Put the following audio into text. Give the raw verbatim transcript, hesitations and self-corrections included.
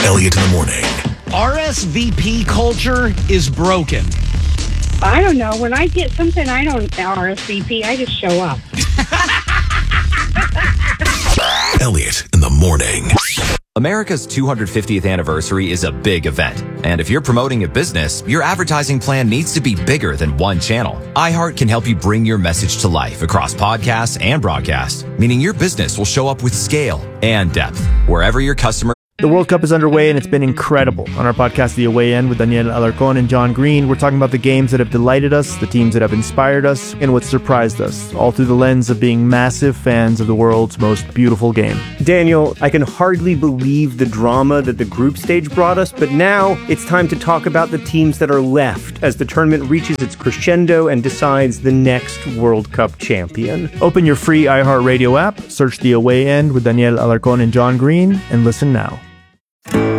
Elliott in the morning. R S V P culture is broken. I don't know. When I get something I don't R S V P, I just show up. Elliott in the morning. America's two hundred fiftieth anniversary is a big event. And if you're promoting a business, your advertising plan needs to be bigger than one channel. iHeart can help you bring your message to life across podcasts and broadcast, meaning your business will show up with scale and depth wherever your customer. The World Cup is underway and it's been incredible. On our podcast, The Away End, with Daniel Alarcon and John Green, we're talking about the games that have delighted us, the teams that have inspired us, and what surprised us, all through the lens of being massive fans of the world's most beautiful game. Daniel, I can hardly believe the drama that the group stage brought us, but now it's time to talk about the teams that are left as the tournament reaches its crescendo and decides the next World Cup champion. Open your free iHeartRadio app, search The Away End with Daniel Alarcon and John Green, and listen now.